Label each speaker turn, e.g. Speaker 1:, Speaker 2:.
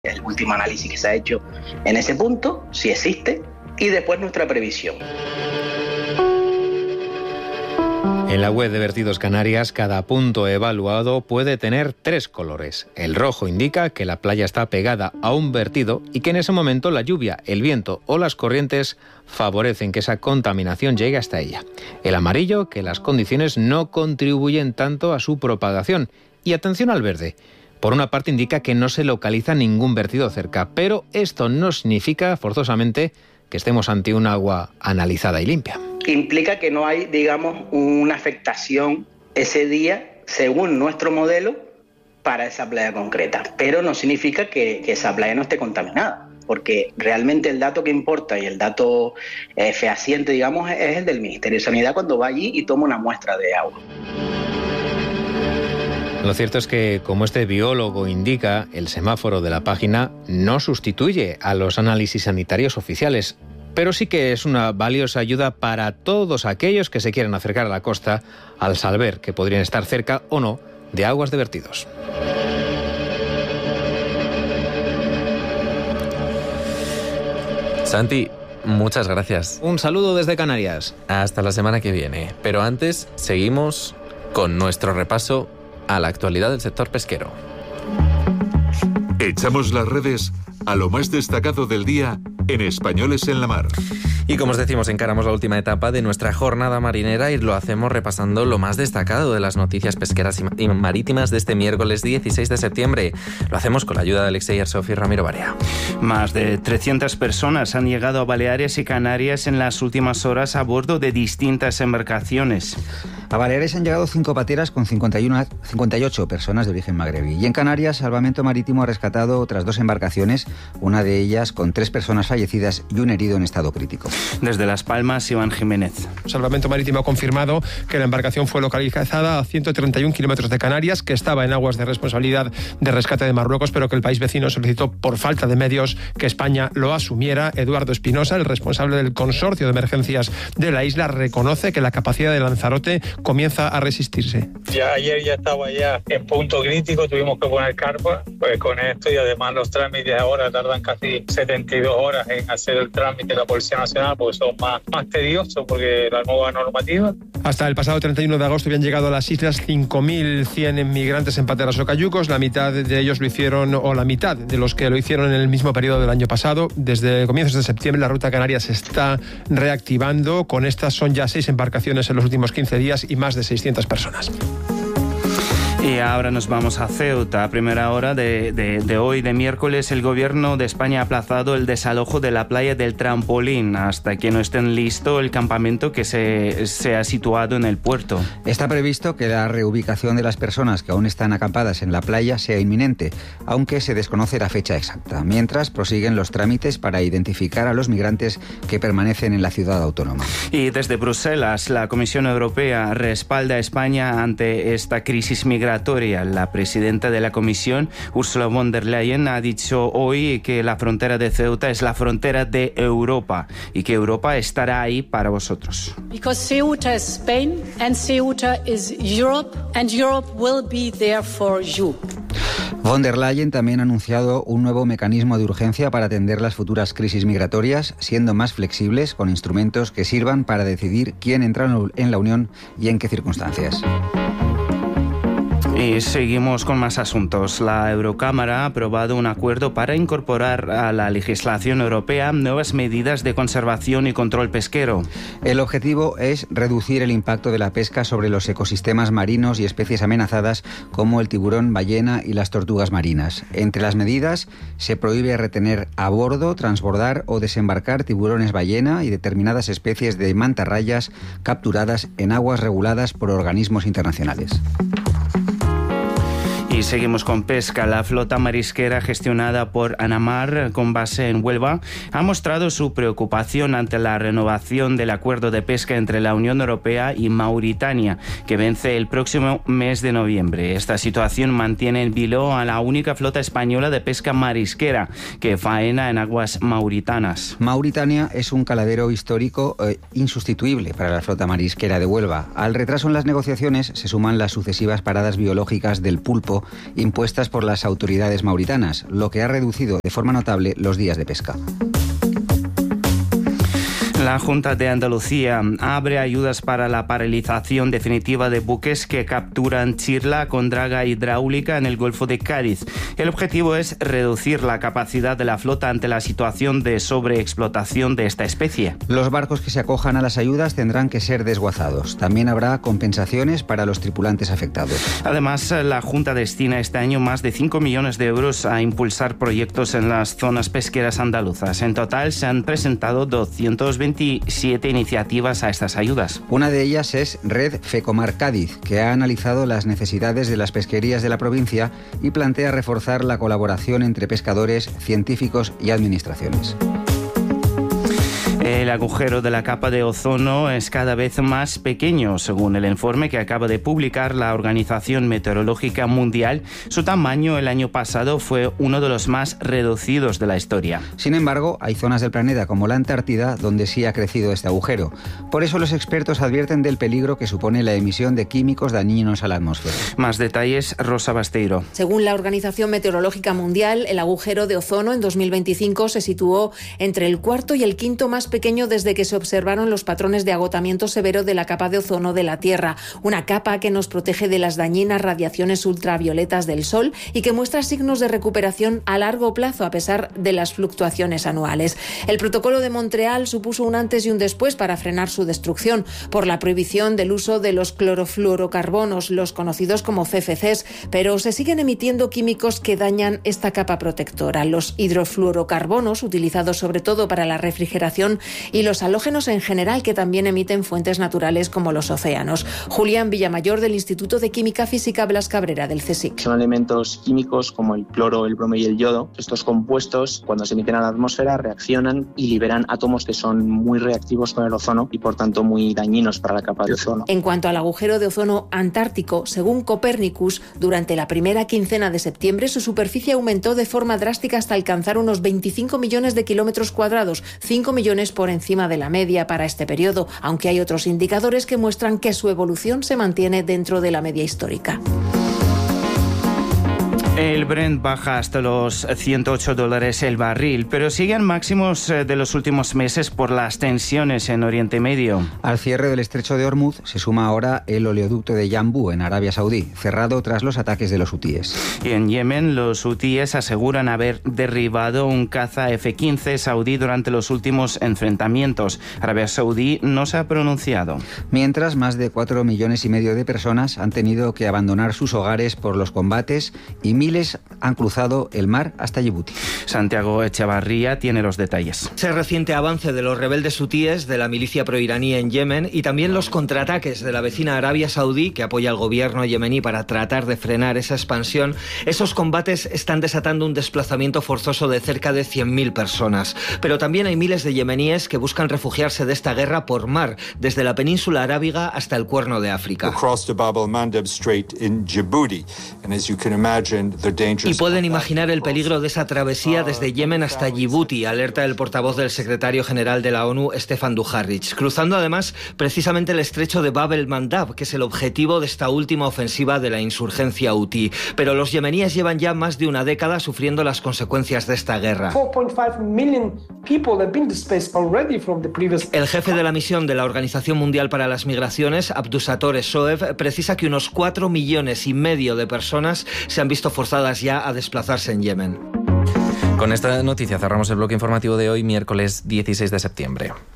Speaker 1: el último análisis que se ha hecho en ese punto, si existe, y después nuestra previsión.
Speaker 2: En la web de Vertidos Canarias, cada punto evaluado puede tener 3 colores. El rojo indica que la playa está pegada a un vertido y que en ese momento la lluvia, el viento o las corrientes favorecen que esa contaminación llegue hasta ella. El amarillo, que las condiciones no contribuyen tanto a su propagación. Y atención al verde. Por una parte indica que no se localiza ningún vertido cerca, pero esto no significa forzosamente que estemos ante un agua analizada y limpia.
Speaker 1: Implica que no hay, digamos, una afectación ese día, según nuestro modelo, para esa playa concreta. Pero no significa que esa playa no esté contaminada, porque realmente el dato que importa y el dato fehaciente, digamos, es el del Ministerio de Sanidad cuando va allí y toma una muestra de agua.
Speaker 2: Lo cierto es que, como este biólogo indica, el semáforo de la página no sustituye a los análisis sanitarios oficiales, pero sí que es una valiosa ayuda para todos aquellos que se quieran acercar a la costa al saber que podrían estar cerca o no de aguas de vertidos.
Speaker 3: Santi, muchas gracias.
Speaker 2: Un saludo desde Canarias.
Speaker 3: Hasta la semana que viene. Pero antes, seguimos con nuestro repaso a la actualidad del sector pesquero.
Speaker 4: Echamos las redes a lo más destacado del día en Españoles en la Mar.
Speaker 3: Y como os decimos, encaramos la última etapa de nuestra jornada marinera y lo hacemos repasando lo más destacado de las noticias pesqueras y marítimas de este miércoles 16 de septiembre. Lo hacemos con la ayuda de Alexei Arsov y Ramiro Barea.
Speaker 5: Más de 300 personas han llegado a Baleares y Canarias en las últimas horas a bordo de distintas embarcaciones.
Speaker 6: A Baleares han llegado 5 pateras con 58 personas de origen magrebí. Y en Canarias, Salvamento Marítimo ha rescatado otras 2 embarcaciones, una de ellas con 3 personas fallecidas y un herido en estado crítico.
Speaker 5: Desde Las Palmas, Iván Jiménez.
Speaker 7: Salvamento Marítimo ha confirmado que la embarcación fue localizada a 131 kilómetros de Canarias, que estaba en aguas de responsabilidad de rescate de Marruecos, pero que el país vecino solicitó por falta de medios que España lo asumiera. Eduardo Espinosa, el responsable del consorcio de emergencias de la isla, reconoce que la capacidad de Lanzarote comienza a resistirse.
Speaker 8: Ayer ya estaba ya en punto crítico, tuvimos que poner carpa, pues con esto, y además los trámites ahora tardan casi 72 horas en hacer el trámite de la Policía Nacional, porque son más tediosos porque la nueva normativa.
Speaker 7: Hasta el pasado 31 de agosto habían llegado a las islas 5.100 inmigrantes en pateras o cayucos. La mitad de ellos lo hicieron, o la mitad de los que lo hicieron en el mismo periodo del año pasado. Desde comienzos de septiembre la ruta canaria se está reactivando. Con estas son ya 6 embarcaciones en los últimos 15 días y más de 600 personas.
Speaker 5: Y ahora nos vamos a Ceuta. A primera hora de hoy, de miércoles, el gobierno de España ha aplazado el desalojo de la playa del Trampolín hasta que no esté listo el campamento que se ha situado en el puerto.
Speaker 6: Está previsto que la reubicación de las personas que aún están acampadas en la playa sea inminente, aunque se desconoce la fecha exacta, mientras prosiguen los trámites para identificar a los migrantes que permanecen en la ciudad autónoma.
Speaker 5: Y desde Bruselas, la Comisión Europea respalda a España ante esta crisis migratoria. La presidenta de la Comisión, Ursula von der Leyen, ha dicho hoy que la frontera de Ceuta es la frontera de Europa y que Europa estará ahí para vosotros.
Speaker 9: Because Ceuta is Spain and Ceuta is Europe and Europe will be there for you.
Speaker 6: Von der Leyen también ha anunciado un nuevo mecanismo de urgencia para atender las futuras crisis migratorias, siendo más flexibles con instrumentos que sirvan para decidir quién entra en la Unión y en qué circunstancias.
Speaker 5: Y seguimos con más asuntos. La Eurocámara ha aprobado un acuerdo para incorporar a la legislación europea nuevas medidas de conservación y control pesquero.
Speaker 6: El objetivo es reducir el impacto de la pesca sobre los ecosistemas marinos y especies amenazadas como el tiburón ballena y las tortugas marinas. Entre las medidas se prohíbe retener a bordo, transbordar o desembarcar tiburones ballena y determinadas especies de mantarrayas capturadas en aguas reguladas por organismos internacionales.
Speaker 5: Y seguimos con pesca. La flota marisquera gestionada por Anamar, con base en Huelva, ha mostrado su preocupación ante la renovación del acuerdo de pesca entre la Unión Europea y Mauritania, que vence el próximo mes de noviembre. Esta situación mantiene en vilo a la única flota española de pesca marisquera que faena en aguas mauritanas.
Speaker 6: Mauritania es un caladero histórico insustituible para la flota marisquera de Huelva. Al retraso en las negociaciones se suman las sucesivas paradas biológicas del pulpo impuestas por las autoridades mauritanas, lo que ha reducido de forma notable los días de pesca.
Speaker 5: La Junta de Andalucía abre ayudas para la paralización definitiva de buques que capturan chirla con draga hidráulica en el Golfo de Cádiz. El objetivo es reducir la capacidad de la flota ante la situación de sobreexplotación de esta especie.
Speaker 6: Los barcos que se acojan a las ayudas tendrán que ser desguazados. También habrá compensaciones para los tripulantes afectados.
Speaker 5: Además, la Junta destina este año más de 5 millones de euros a impulsar proyectos en las zonas pesqueras andaluzas. En total se han presentado 227 iniciativas a estas ayudas.
Speaker 6: Una de ellas es Red Fecomar Cádiz, que ha analizado las necesidades de las pesquerías de la provincia y plantea reforzar la colaboración entre pescadores, científicos y administraciones.
Speaker 5: El agujero de la capa de ozono es cada vez más pequeño, según el informe que acaba de publicar la Organización Meteorológica Mundial. Su tamaño el año pasado fue uno de los más reducidos de la historia.
Speaker 6: Sin embargo, hay zonas del planeta como la Antártida donde sí ha crecido este agujero. Por eso los expertos advierten del peligro que supone la emisión de químicos dañinos a la atmósfera.
Speaker 5: Más detalles, Rosa Basteiro.
Speaker 10: Según la Organización Meteorológica Mundial, el agujero de ozono en 2025 se situó entre el cuarto y el quinto más pequeño desde que se observaron los patrones de agotamiento severo de la capa de ozono de la Tierra, una capa que nos protege de las dañinas radiaciones ultravioletas del Sol y que muestra signos de recuperación a largo plazo a pesar de las fluctuaciones anuales. El protocolo de Montreal supuso un antes y un después para frenar su destrucción por la prohibición del uso de los clorofluorocarbonos, los conocidos como CFCs, pero se siguen emitiendo químicos que dañan esta capa protectora. Los hidrofluorocarbonos, utilizados sobre todo para la refrigeración, y los halógenos en general, que también emiten fuentes naturales como los océanos. Julián Villamayor, del Instituto de Química Física Blas Cabrera, del CSIC.
Speaker 11: Son elementos químicos como el cloro, el bromo y el yodo. Estos compuestos, cuando se emiten a la atmósfera, reaccionan y liberan átomos que son muy reactivos con el ozono y, por tanto, muy dañinos para la capa de ozono.
Speaker 10: En cuanto al agujero de ozono antártico, según Copernicus, durante la primera quincena de septiembre su superficie aumentó de forma drástica hasta alcanzar unos 25 millones de kilómetros cuadrados, 5 millones por encima de la media para este periodo, aunque hay otros indicadores que muestran que su evolución se mantiene dentro de la media histórica.
Speaker 5: El Brent baja hasta los $108 el barril, pero siguen máximos de los últimos meses por las tensiones en Oriente Medio.
Speaker 6: Al cierre del estrecho de Hormuz se suma ahora el oleoducto de Yanbu en Arabia Saudí, cerrado tras los ataques de los hutíes.
Speaker 5: Y en Yemen, los hutíes aseguran haber derribado un caza F-15 saudí durante los últimos enfrentamientos. Arabia Saudí no se ha pronunciado.
Speaker 6: Mientras, más de 4,5 millones de personas han tenido que abandonar sus hogares por los combates y miles han cruzado el mar hasta Yibuti.
Speaker 5: Santiago Echevarría tiene los detalles.
Speaker 12: Ese reciente avance de los rebeldes hutíes de la milicia proiraní en Yemen y también los contraataques de la vecina Arabia Saudí, que apoya al gobierno yemení para tratar de frenar esa expansión, esos combates están desatando un desplazamiento forzoso de cerca de 100.000 personas. Pero también hay miles de yemeníes que buscan refugiarse de esta guerra por mar, desde la península arábiga hasta el Cuerno de África. Y pueden imaginar el peligro de esa travesía desde Yemen hasta Yibuti, alerta el portavoz del secretario general de la ONU, Stefan Dujarric, cruzando además precisamente el estrecho de Bab el-Mandab, que es el objetivo de esta última ofensiva de la insurgencia hutí. Pero los yemeníes llevan ya más de una década sufriendo las consecuencias de esta guerra. El jefe de la misión de la Organización Mundial para las Migraciones, Abdusattor Shoev, precisa que unos 4,5 millones de personas se han visto forzadas ya a desplazarse en Yemen.
Speaker 3: Con esta noticia cerramos el bloque informativo de hoy, miércoles 16 de septiembre.